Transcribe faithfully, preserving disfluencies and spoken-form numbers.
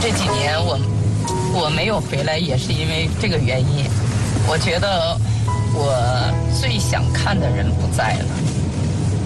这几年我我没有回来，也是因为这个原因。我觉得我最想看的人不在了。